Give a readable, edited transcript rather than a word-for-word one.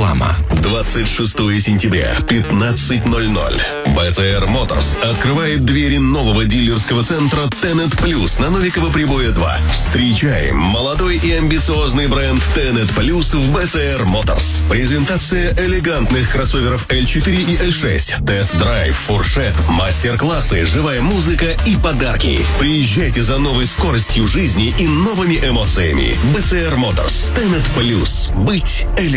Реклама. 26 сентября, 15:00. БТР Моторс открывает двери нового дилерского центра Tenet Plus на Новикова Прибоя 2. Встречаем молодой и амбициозный бренд Tenet Plus в БТР Моторс. Презентация элегантных кроссоверов L4 и L6, тест-драйв, фуршет, мастер-классы, живая музыка и подарки. Приезжайте за новой скоростью жизни и новыми эмоциями. БТР Моторс. Tenet Plus. Быть элегантным.